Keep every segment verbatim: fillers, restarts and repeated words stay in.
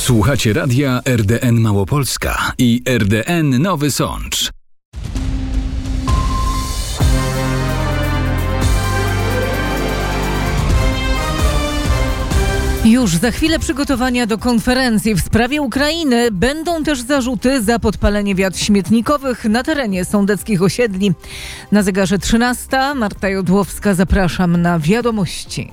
Słuchacie radia R D N Małopolska i R D N Nowy Sącz. Już za chwilę przygotowania do konferencji w sprawie Ukrainy. Będą też zarzuty za podpalenie wiat śmietnikowych na terenie sądeckich osiedli. Na zegarze trzynasta. Marta Jodłowska, zapraszam na wiadomości.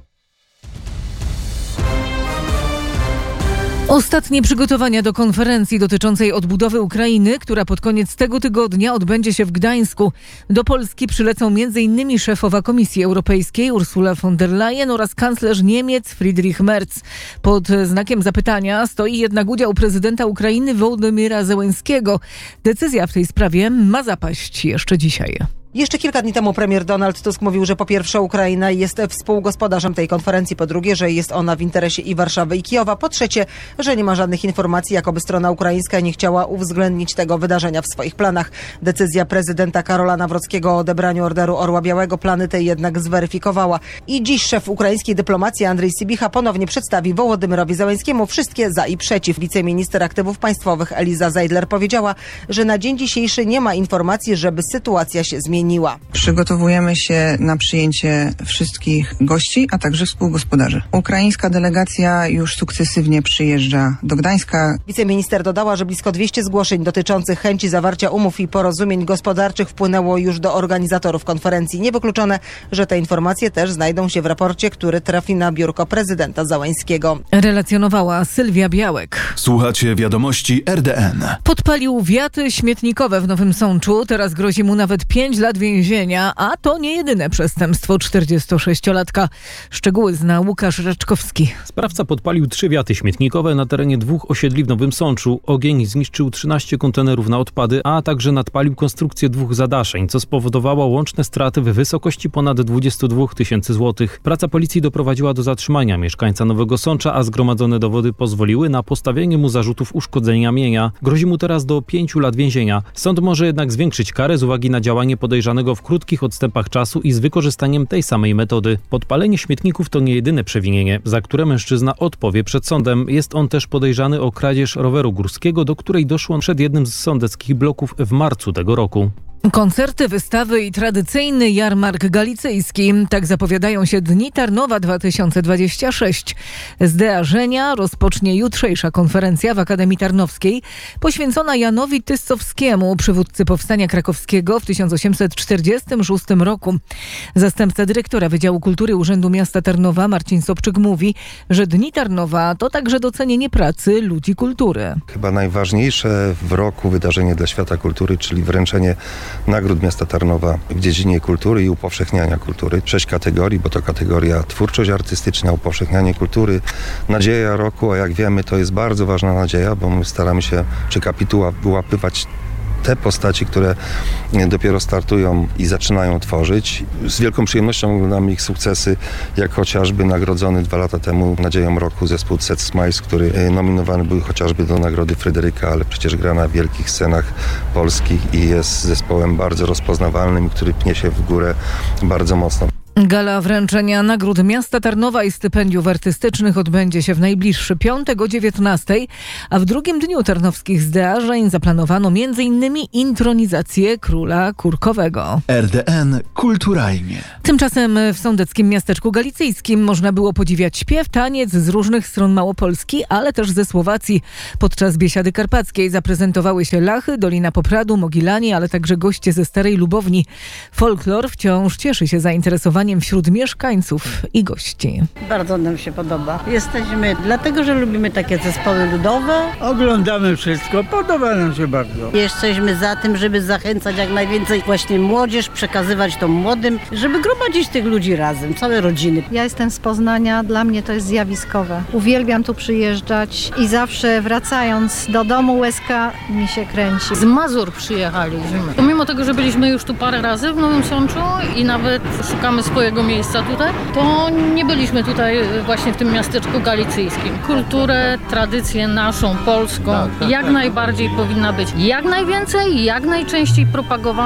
Ostatnie przygotowania do konferencji dotyczącej odbudowy Ukrainy, która pod koniec tego tygodnia odbędzie się w Gdańsku. Do Polski przylecą między innymi szefowa Komisji Europejskiej Ursula von der Leyen oraz kanclerz Niemiec Friedrich Merz. Pod znakiem zapytania stoi jednak udział prezydenta Ukrainy Wołodymyra Zełenskiego. Decyzja w tej sprawie ma zapaść jeszcze dzisiaj. Jeszcze kilka dni temu premier Donald Tusk mówił, że po pierwsze Ukraina jest współgospodarzem tej konferencji, po drugie, że jest ona w interesie i Warszawy, i Kijowa, po trzecie, że nie ma żadnych informacji, jakoby strona ukraińska nie chciała uwzględnić tego wydarzenia w swoich planach. Decyzja prezydenta Karola Nawrockiego o odebraniu Orderu Orła Białego plany te jednak zweryfikowała. I dziś szef ukraińskiej dyplomacji Andrzej Sybicha ponownie przedstawi Wołodymyrowi Zełenskiemu wszystkie za i przeciw. Wiceminister aktywów państwowych Eliza Zeidler powiedziała, że na dzień dzisiejszy nie ma informacji, żeby sytuacja się zmieniła. Przygotowujemy się na przyjęcie wszystkich gości, a także współgospodarzy. Ukraińska delegacja już sukcesywnie przyjeżdża do Gdańska. Wiceminister dodała, że blisko dwieście zgłoszeń dotyczących chęci zawarcia umów i porozumień gospodarczych wpłynęło już do organizatorów konferencji. Niewykluczone, że te informacje też znajdą się w raporcie, który trafi na biurko prezydenta Zełenskiego. Relacjonowała Sylwia Białek. Słuchacie wiadomości R D N. Podpalił wiaty śmietnikowe w Nowym Sączu. Teraz grozi mu nawet pięć lat więzienia, a to nie jedyne przestępstwo czterdziestosześciolatka. Szczegóły zna Łukasz Raczkowski. Sprawca podpalił trzy wiaty śmietnikowe na terenie dwóch osiedli w Nowym Sączu. Ogień zniszczył trzynaście kontenerów na odpady, a także nadpalił konstrukcję dwóch zadaszeń, co spowodowało łączne straty w wysokości ponad dwadzieścia dwa tysięcy złotych. Praca policji doprowadziła do zatrzymania mieszkańca Nowego Sącza, a zgromadzone dowody pozwoliły na postawienie mu zarzutów uszkodzenia mienia. Grozi mu teraz do pięciu lat więzienia. Sąd może jednak zwiększyć karę z uwagi na działanie podejrzanego w krótkich odstępach czasu i z wykorzystaniem tej samej metody. Podpalenie śmietników to nie jedyne przewinienie, za które mężczyzna odpowie przed sądem. Jest on też podejrzany o kradzież roweru górskiego, do której doszło przed jednym z sądeckich bloków w marcu tego roku. Koncerty, wystawy i tradycyjny jarmark galicyjski. Tak zapowiadają się Dni Tarnowa dwa tysiące dwadzieścia sześć. Z Dearzenia rozpocznie jutrzejsza konferencja w Akademii Tarnowskiej poświęcona Janowi Tyssowskiemu, przywódcy Powstania Krakowskiego w tysiąc osiemset czterdziestym szóstym roku. Zastępca dyrektora Wydziału Kultury Urzędu Miasta Tarnowa Marcin Sobczyk mówi, że Dni Tarnowa to także docenienie pracy ludzi kultury. Chyba najważniejsze w roku wydarzenie dla świata kultury, czyli wręczenie nagród miasta Tarnowa w dziedzinie kultury i upowszechniania kultury. Sześć kategorii, bo to kategoria twórczość artystyczna, upowszechnianie kultury, nadzieja roku, a jak wiemy, to jest bardzo ważna nadzieja, bo my staramy się przy kapituła wyłapywać te postaci, które dopiero startują i zaczynają tworzyć. Z wielką przyjemnością oglądamy ich sukcesy, jak chociażby nagrodzony dwa lata temu Nadzieją Roku zespół Set Smiles, który nominowany był chociażby do nagrody Fryderyka, ale przecież gra na wielkich scenach polskich i jest zespołem bardzo rozpoznawalnym, który pnie się w górę bardzo mocno. Gala wręczenia nagród miasta Tarnowa i stypendiów artystycznych odbędzie się w najbliższy piątek o dziewiętnastej, a w drugim dniu tarnowskich zdarzeń zaplanowano między innymi intronizację króla kurkowego. R D N kulturalnie. Tymczasem w sądeckim miasteczku galicyjskim można było podziwiać śpiew, taniec z różnych stron Małopolski, ale też ze Słowacji. Podczas Biesiady Karpackiej zaprezentowały się Lachy, Dolina Popradu, Mogilanie, ale także goście ze Starej Lubowni. Folklor wciąż cieszy się zainteresowaniem wśród mieszkańców i gości. Bardzo nam się podoba. Jesteśmy dlatego, że lubimy takie zespoły ludowe. Oglądamy wszystko, podoba nam się bardzo. Jesteśmy za tym, żeby zachęcać jak najwięcej właśnie młodzież, przekazywać to młodym, żeby gromadzić tych ludzi razem, całe rodziny. Ja jestem z Poznania, dla mnie to jest zjawiskowe. Uwielbiam tu przyjeżdżać i zawsze wracając do domu łezka mi się kręci. Z Mazur przyjechaliśmy. Pomimo tego, że byliśmy już tu parę razy w Nowym Sączu i nawet szukamy swojego miejsca tutaj, to nie byliśmy tutaj właśnie w tym miasteczku galicyjskim. Kulturę, tradycję naszą, polską, jak najbardziej powinna być jak najwięcej, jak najczęściej propagowana.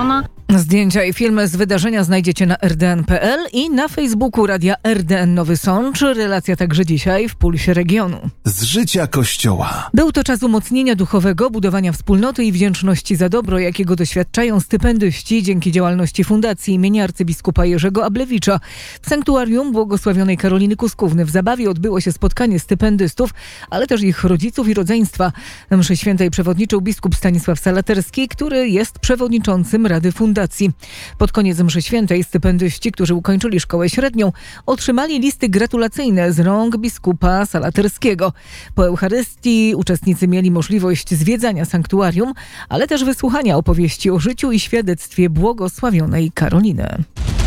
Zdjęcia i filmy z wydarzenia znajdziecie na r d n kropka p l i na Facebooku Radia R D N Nowy Sącz. Relacja także dzisiaj w Pulsie Regionu. Z życia Kościoła. Był to czas umocnienia duchowego, budowania wspólnoty i wdzięczności za dobro, jakiego doświadczają stypendyści dzięki działalności Fundacji imienia arcybiskupa Jerzego Ablewicza. W sanktuarium błogosławionej Karoliny Kuskówny w Zabawie odbyło się spotkanie stypendystów, ale też ich rodziców i rodzeństwa. Mszy świętej przewodniczył biskup Stanisław Salaterski, który jest przewodniczącym Rady Fundacji. Pod koniec mszy świętej stypendyści, którzy ukończyli szkołę średnią, otrzymali listy gratulacyjne z rąk biskupa Salaterskiego. Po Eucharystii uczestnicy mieli możliwość zwiedzania sanktuarium, ale też wysłuchania opowieści o życiu i świadectwie błogosławionej Karoliny.